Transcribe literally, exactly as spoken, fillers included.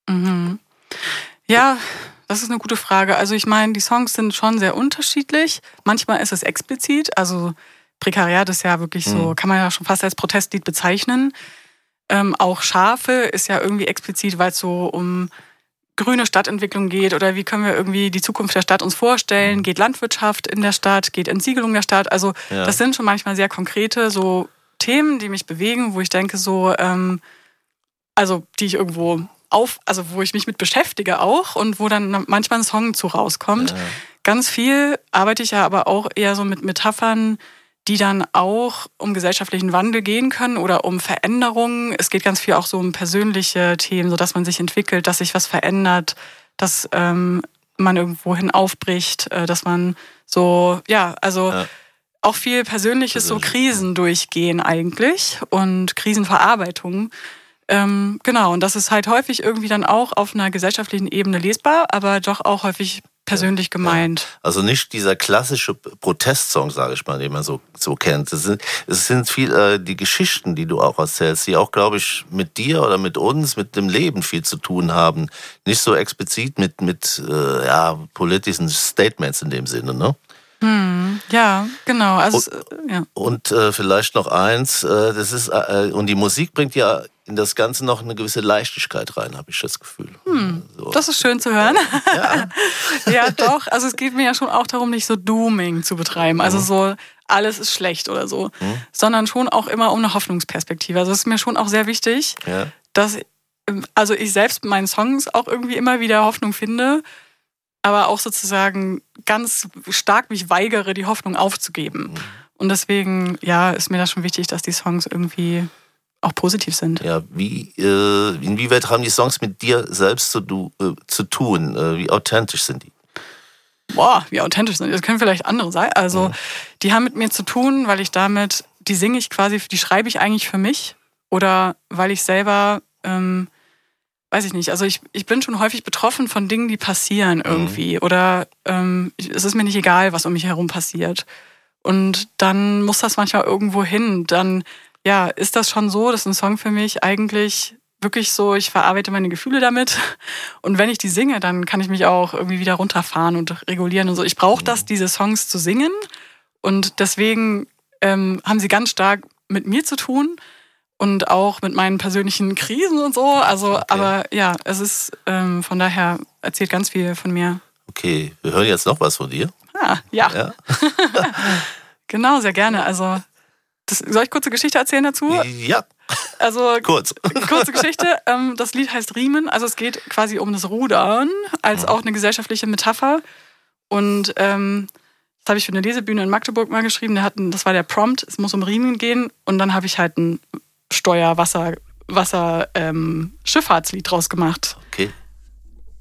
Mhm. Ja, das ist eine gute Frage. Also ich meine, die Songs sind schon sehr unterschiedlich. Manchmal ist es explizit. Also Prekariat ist ja wirklich so, Mhm. kann man ja schon fast als Protestlied bezeichnen. Ähm, auch Schafe ist ja irgendwie explizit, weil es so um grüne Stadtentwicklung geht oder wie können wir irgendwie die Zukunft der Stadt uns vorstellen. Geht Landwirtschaft in der Stadt, geht Entsiegelung der Stadt. Also Ja. das sind schon manchmal sehr konkrete so Themen, die mich bewegen, wo ich denke so, ähm, also die ich irgendwo auf, also wo ich mich mit beschäftige auch und wo dann manchmal ein Song zu rauskommt. Ja. Ganz viel arbeite ich ja aber auch eher so mit Metaphern, die dann auch um gesellschaftlichen Wandel gehen können oder um Veränderungen. Es geht ganz viel auch so um persönliche Themen, so dass man sich entwickelt, dass sich was verändert, dass ähm, man irgendwohin aufbricht, äh, dass man so, ja, also Ja. auch viel Persönliches, so Persönlich, Krisen durchgehen eigentlich und Krisenverarbeitung. Ähm, genau, und das ist halt häufig irgendwie dann auch auf einer gesellschaftlichen Ebene lesbar, aber doch auch häufig persönlich gemeint. Ja. Also nicht dieser klassische Protestsong, sage ich mal, den man so, so kennt. Es sind, es sind viel äh, die Geschichten, die du auch erzählst, die auch, glaube ich, mit dir oder mit uns, mit dem Leben viel zu tun haben. Nicht so explizit mit, mit äh, ja, politischen Statements in dem Sinne, ne? Hm, ja, genau. Also, Und, es, ja. und äh, vielleicht noch eins, äh, das ist, äh, und die Musik bringt ja in das Ganze noch eine gewisse Leichtigkeit rein, habe ich das Gefühl. Hm, so. Das ist schön zu hören. Ja. Ja, doch. Also es geht mir ja schon auch darum, nicht so Dooming zu betreiben. Also Mhm. so, alles ist schlecht oder so. Mhm. Sondern schon auch immer um eine Hoffnungsperspektive. Also es ist mir schon auch sehr wichtig, Ja. dass also ich selbst mit meinen Songs auch irgendwie immer wieder Hoffnung finde, aber auch sozusagen ganz stark mich weigere, die Hoffnung aufzugeben. Mhm. Und deswegen, ja, ist mir das schon wichtig, dass die Songs irgendwie auch positiv sind. Ja, wie, äh, inwieweit haben die Songs mit dir selbst zu, du, äh, zu tun? Äh, wie authentisch sind die? Boah, wie authentisch sind die? Das können vielleicht andere sein. Also, Mhm. die haben mit mir zu tun, weil ich damit, die singe ich quasi, die schreibe ich eigentlich für mich. Oder weil ich selber, ähm, weiß ich nicht, also ich, ich bin schon häufig betroffen von Dingen, die passieren irgendwie. Oder ähm, es ist mir nicht egal, was um mich herum passiert. Und dann muss das manchmal irgendwo hin. Dann, ja, ist das schon so, dass ein Song für mich eigentlich wirklich so, ich verarbeite meine Gefühle damit. Und wenn ich die singe, dann kann ich mich auch irgendwie wieder runterfahren und regulieren und so. Ich brauche das, diese Songs zu singen. Und deswegen ähm, haben sie ganz stark mit mir zu tun und auch mit meinen persönlichen Krisen und so. Also, Okay. aber ja, es ist ähm, von daher erzählt ganz viel von mir. Okay, wir hören jetzt noch was von dir. Ah, ja, Ja? genau, sehr gerne. Also, das, soll ich kurze Geschichte erzählen dazu? Ja, Also, kurz. kurze Geschichte. Ähm, das Lied heißt Riemen. Also, es geht quasi um das Rudern als auch eine gesellschaftliche Metapher. Und ähm, das habe ich für eine Lesebühne in Magdeburg mal geschrieben. Der hat einen, das war der Prompt, es muss um Riemen gehen. Und dann habe ich halt ein Steuer-, Wasser-, Wasser, ähm, Schifffahrtslied draus gemacht. Okay.